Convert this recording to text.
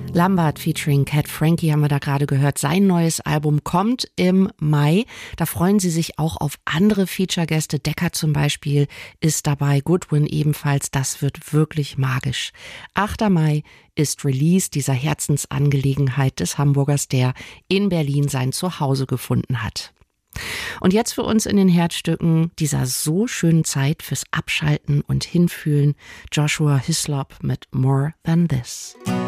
Lambert featuring Cat Frankie haben wir da gerade gehört. Sein neues Album kommt im Mai. Da freuen Sie sich auch auf andere Feature-Gäste. Decker zum Beispiel ist dabei, Goodwin ebenfalls. Das wird wirklich magisch. 8. Mai ist Release dieser Herzensangelegenheit des Hamburgers, der in Berlin sein Zuhause gefunden hat. Und jetzt für uns in den Herzstücken dieser so schönen Zeit fürs Abschalten und Hinfühlen, Joshua Hislop mit More Than This.